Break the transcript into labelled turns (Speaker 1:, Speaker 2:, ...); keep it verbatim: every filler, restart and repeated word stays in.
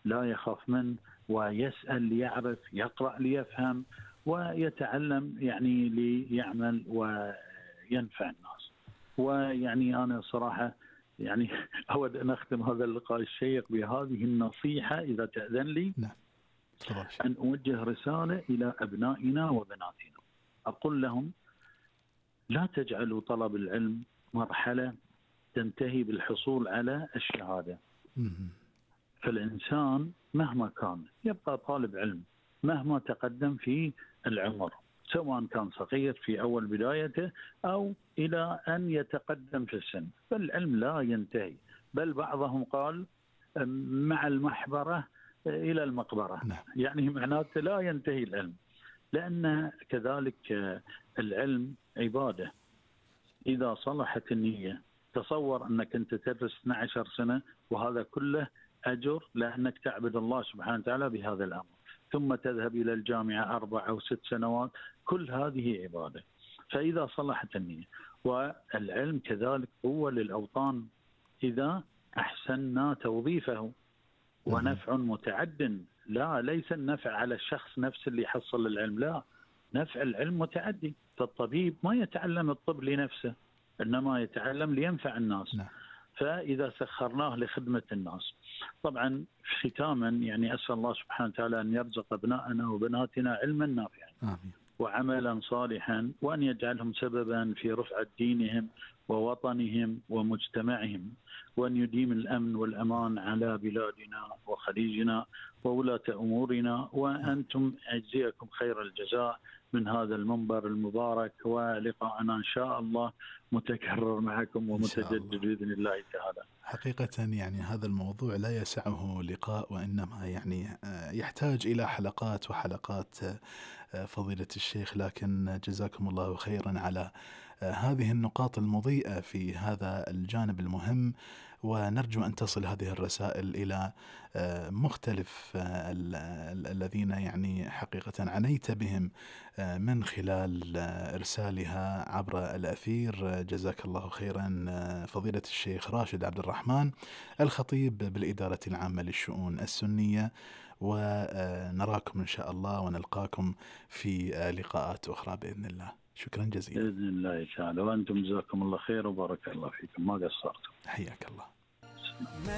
Speaker 1: لا يخاف منه، ويسأل ليعرف، يقرأ ليفهم، ويتعلم يعني ليعمل وينفع الناس. ويعني أنا صراحة يعني أود أن أختم هذا اللقاء الشيق بهذه النصيحة إذا تأذن لي.
Speaker 2: نعم.
Speaker 1: أن أوجه رسالة إلى أبنائنا وبناتنا، أقول لهم: لا تجعلوا طلب العلم مرحلة تنتهي بالحصول على الشهادة. فالإنسان مهما كان يبقى طالب علم مهما تقدم في العمر، سواء كان صغير في أول بدايته أو إلى أن يتقدم في السن، فالعلم لا ينتهي، بل بعضهم قال مع المحبرة إلى المقبرة.
Speaker 2: نعم.
Speaker 1: يعني معناته لا ينتهي العلم، لأن كذلك العلم عبادة. إذا صلحت النية، تصور أنك أنت تدرس اثنتي عشرة سنة وهذا كله أجر لأنك تعبد الله سبحانه وتعالى بهذا الأمر، ثم تذهب إلى الجامعة أربع أو ست سنوات، كل هذه عبادة. فإذا صلحت النية، والعلم كذلك قوة للأوطان إذا أحسننا توظيفه، ونفع متعد. لا ليس النفع على الشخص نفس اللي يحصل العلم، لا، نفع العلم متعدي. فالطبيب ما يتعلم الطب لنفسه، إنما يتعلم لينفع الناس.
Speaker 2: نعم.
Speaker 1: فإذا سخرناه لخدمة الناس. طبعا ختاما يعني أسأل الله سبحانه وتعالى أن يرزق أبنائنا وبناتنا علما نافعا
Speaker 2: آمين.
Speaker 1: وعملا صالحا، وأن يجعلهم سببا في رفعة دينهم ووطنهم ومجتمعهم، وأن يديم الأمن والأمان على بلادنا وخليجنا وولاة أمورنا. وأنتم أجزيكم خير الجزاء من هذا المنبر المبارك، ولقاءنا إن شاء الله متكرر معكم ومتجدد بإذن الله تعالى.
Speaker 2: حقيقة يعني هذا الموضوع لا يسعه لقاء، وإنما يعني يحتاج إلى حلقات وحلقات فضيلة الشيخ، لكن جزاكم الله خيرا على هذه النقاط المضيئة في هذا الجانب المهم، ونرجو أن تصل هذه الرسائل إلى مختلف الذين يعني حقيقة عنيت بهم من خلال إرسالها عبر الأثير. جزاك الله خيرا فضيلة الشيخ راشد عبد الرحمن، الخطيب بالإدارة العامة للشؤون السنية، ونراكم إن شاء الله ونلقاكم في لقاءات أخرى بإذن الله. شكرا جزيلا.
Speaker 1: بإذن الله تعالى، وأنتم جزاكم الله خير وبارك الله فيكم، ما قصرتم.
Speaker 2: حياك الله.